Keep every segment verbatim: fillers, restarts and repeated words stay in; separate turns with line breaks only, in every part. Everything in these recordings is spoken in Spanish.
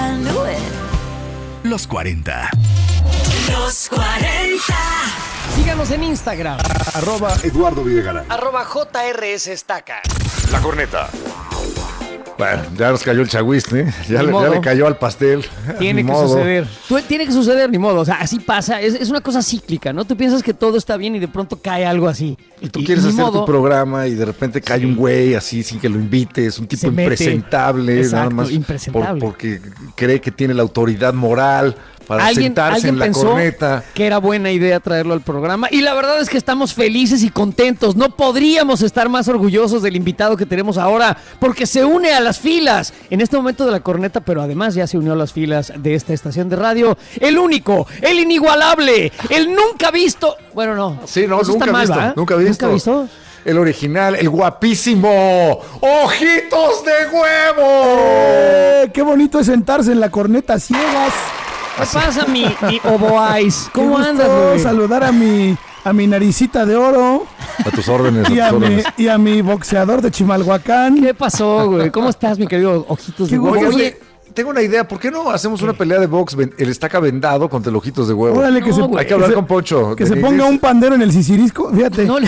I knew it.
Los cuarenta.
Los cuarenta.
Síganos en Instagram.
Arroba Eduardo Videgaray.
Arroba J R S Estaca.
La corneta. Bueno, ya nos cayó el chagüiste, ya,
Ni
le, ya
modo.
le cayó al pastel.
Tiene
Ni
que
modo.
suceder. Tú- tiene que suceder, ni modo. O sea, así pasa. Es, es una cosa cíclica, ¿no? Tú piensas que todo está bien y de pronto cae algo así.
Y tú quieres
ni
hacer
modo,
tu programa y de repente cae
Sí.
un güey así sin que lo invites, un tipo
Se mete.
impresentable, nada
Exacto,
más
impresentable.
por- porque cree que tiene la autoridad moral para
Alguien,
sentarse
alguien
en la
pensó
corneta.
que era buena idea traerlo al programa y la verdad es que estamos felices y contentos. No podríamos estar más orgullosos del invitado que tenemos ahora porque se une a las filas en este momento de la corneta, pero además ya se unió a las filas de esta estación de radio. El único, el inigualable, el nunca visto. Bueno, no.
Sí, no,
Eso
nunca
está mal,
visto,
¿va?
nunca visto.
¿Nunca visto?
El original, el guapísimo Ojitos de Huevo.
Eh, qué bonito es sentarse en la corneta ciegas.
¿Qué pasa, mi, mi Oboais? ¿Cómo
Qué gusto
andas, güey?
saludar a mi, a mi naricita de oro
A tus órdenes,
y
a
a,
tus
mi,
órdenes.
y a mi boxeador de Chimalhuacán.
¿Qué pasó, güey? ¿Cómo estás, mi querido Ojitos
Qué
de Huevo?
gusto.
Oye,
Tengo una idea, ¿por qué no hacemos una pelea de box, ven- el estaca vendado contra el Ojitos de Huevo?
Órale, que
No,
se,
güey.
Hay que hablar
se-
con Poncho.
que se
de-
ponga
de-
un pandero en el sisirisco, fíjate.
no le...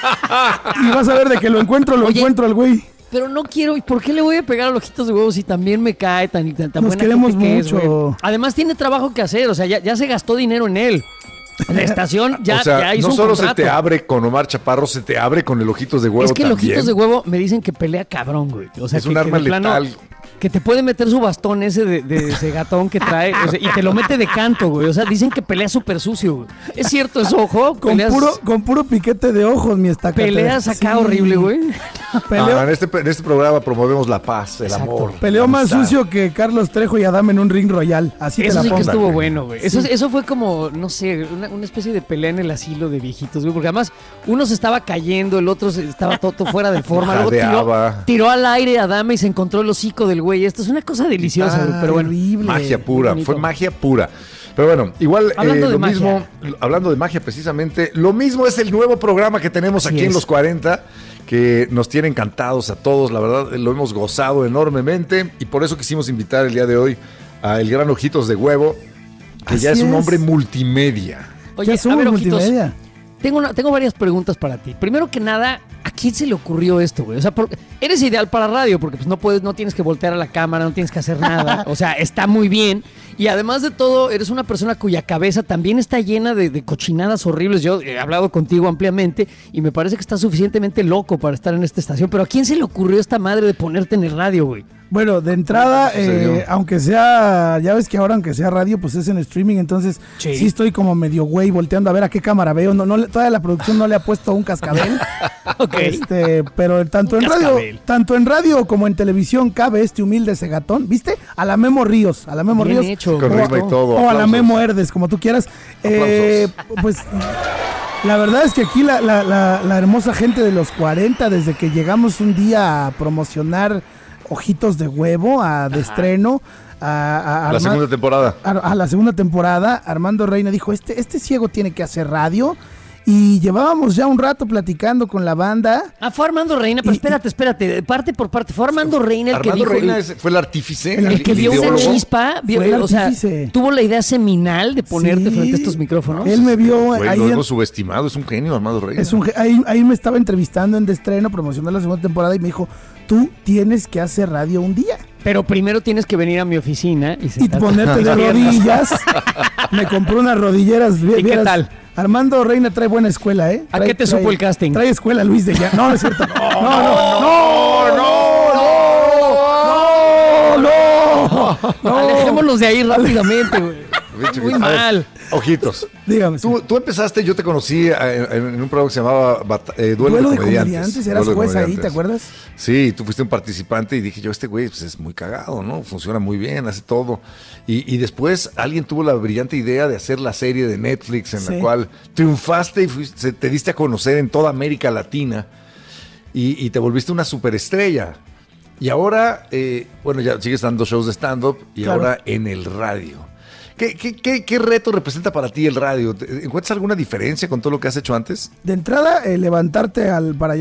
Y vas a ver de que lo encuentro, lo
Oye,
encuentro al güey.
Pero no quiero, ¿y por qué le voy a pegar a los Ojitos de Huevo si también me cae tan, tan, tan
Nos
buena
queremos
gente que es,
mucho.
güey? Además tiene trabajo que hacer, o sea, ya, ya se gastó dinero en él. La estación ya,
o sea,
ya hizo
no
un
solo
contrato.
se te abre con Omar Chaparro, se te abre con el Ojitos de Huevo
Es que el
también.
Ojitos de Huevo me dicen que pelea cabrón, güey. O sea,
Es
que,
un
que
arma
de plano-
letal.
Que te puede meter su bastón ese de, de ese gatón que trae o sea, y te lo mete de canto, güey. O sea, dicen que pelea súper sucio, güey. ¿Es cierto eso, ojo?
Con
Peleas,
puro, con puro piquete de ojos, mi estaca.
peleas acá
Sí.
horrible, güey.
Peleó,
Ah, en, este, en este programa promovemos la paz, el
Exacto.
amor.
peleó
la
más
amistad.
sucio que Carlos Trejo y Adame en un ring royal. Así te
Eso
la
sí que
pongo.
estuvo bueno, güey. Eso, eso fue como, no sé, una, una especie de pelea en el asilo de viejitos, güey. Porque además uno se estaba cayendo, el otro se- estaba todo, todo fuera de forma. Luego tiró,
Jadeaba.
tiró al aire a Adame y se encontró el hocico del güey. Esto es una cosa deliciosa, güey. Pero bueno.
Horrible.
Magia pura,
bonito.
fue magia pura. Pero bueno, igual
Hablando
eh,
de
lo
magia.
mismo, hablando de magia precisamente, lo mismo es el nuevo programa que tenemos
Así
aquí en
es.
Los cuarenta, que nos tiene encantados a todos, la verdad, lo hemos gozado enormemente y por eso quisimos invitar el día de hoy a el gran Ojitos de Huevo, que
Así
ya es un
es.
hombre multimedia.
Oye,
Ya somos
a ver, Ojitos,
multimedia.
Tengo, una- tengo varias preguntas para ti. Primero que nada, ¿a quién se le ocurrió esto, güey? O sea, por- eres ideal para radio porque pues no puedes, no tienes que voltear a la cámara, no tienes que hacer nada. O sea, está muy bien. Y además de todo, eres una persona cuya cabeza también está llena de, de cochinadas horribles. Yo he hablado contigo ampliamente y me parece que estás suficientemente loco para estar en esta estación. Pero ¿a quién se le ocurrió esta madre de ponerte en el radio, güey?
Bueno, de entrada,
¿Qué sucedió?
eh, aunque sea, ya ves que ahora aunque sea radio, pues es en streaming, entonces
Sí.
sí, estoy como medio güey volteando a ver a qué cámara veo. No, no, le- todavía la producción no le ha puesto un cascabel.
Ok.
Este, pero tanto
Un
en radio,
cascabel.
tanto en radio como en televisión cabe este humilde segatón, ¿viste? A la Memo Ríos, a la Memo
Bien
Ríos.
hecho.
Con
me
rima y
gustó.
todo.
O a la
aplausos.
Memo Herdes, como tú quieras. Eh, pues la verdad es que aquí la, la- la- la hermosa gente de los cuarenta, desde que llegamos un día a promocionar Ojitos de Huevo, a de estreno, a, a
La
Arma-
segunda temporada.
a, a la segunda temporada, Armando Reina dijo, este, este ciego tiene que hacer radio. Y llevábamos ya un rato platicando con la banda.
Ah, fue Armando Reina, pero
Y-
espérate, espérate, parte por parte. Fue Armando Reina el que
Armando
dijo.
Reina es- fue el artífice,
El
El que vio una
ideólogo.
chispa, vio-
Fue el
o sea,
artífice.
tuvo la idea seminal de ponerte
Sí.
frente a estos micrófonos.
Él me vio
Güey,
ahí.
lo
en-
hemos subestimado, es un genio Armando Reina.
Es un ge- ahí, ahí me estaba entrevistando en de estreno, promocionando la segunda temporada y me dijo, tú tienes que hacer radio un día
Pero primero tienes que venir a mi oficina y,
y
sentarte
ponerte
en
de
mis piernas.
rodillas. Me compró unas rodilleras. vi-
¿Y qué
vieras,
tal?
Armando Reina trae buena escuela, ¿eh?
¿A
Trae-
qué te
trae-
supo el casting?
Trae escuela Luis de ya. No, no es cierto. No, no, no, no, no, no, no.
Alejémonos de ahí rápidamente, güey.
Bicho,
Muy
a ver,
mal.
Ojitos.
Dígame.
Tú, tú empezaste, yo te conocí eh, en, en un programa que se llamaba Bata- eh, Duelo,
Duelo
de
de
Comediantes.
comediantes, eras
Duelo de
juez ahí,
Comediantes.
¿te acuerdas?
Sí, tú fuiste un participante y dije yo, este güey pues, es muy cagado, ¿no? Funciona muy bien, hace todo. Y, y después alguien tuvo la brillante idea de hacer la serie de Netflix en
Sí.
la cual triunfaste y fuiste- se- te diste a conocer en toda América Latina y, y te volviste una superestrella. Y ahora, eh, bueno, ya sigues dando shows de stand-up y
Claro.
ahora en el radio. ¿Qué, qué, qué, qué reto representa para ti el radio? ¿Te- ¿Encuentras alguna diferencia con todo lo que has hecho antes?
De entrada, eh, levantarte al para